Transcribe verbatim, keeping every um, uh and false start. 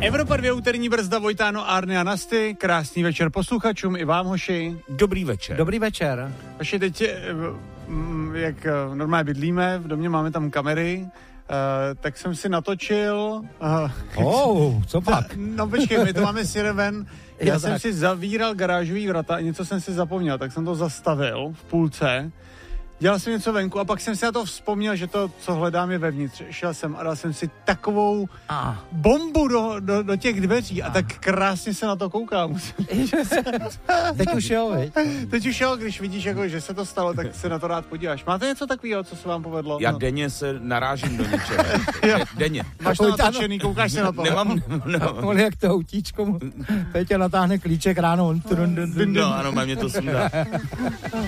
Evropa dvě úterní brzda, Vojtáno, Árny a Nasty. Krásný večer posluchačům i vám, hoši. Dobrý večer. Dobrý večer. Hoši, teď, jak normálně bydlíme, v domě máme tam kamery, Uh, tak jsem si natočil... Uh, oh, co pak? No počkej, my to máme si ven. Já jo, jsem tak. si zavíral garážový vrata a něco jsem si zapomněl, tak jsem to zastavil v půlce. Dělal jsem něco venku a pak jsem si na to vzpomněl, že to, co hledám, je vevnitř. Šel jsem a dal jsem si takovou ah. bombu do, do, do těch dveří a ah. tak krásně se na to koukám. Teď už jo, viď? Teď už jo, když vidíš, jako, že se to stalo, tak se na to rád podíváš. Máte něco takového, co se vám povedlo? Já no. denně se narážím do něčeho. denně. Máš to natočený, koukáš se na to. Nemám, no. On jak to autíčko mu Peťa natáhne klíček ráno. On trun, dun, dun, dun. No ano, mě to sundá.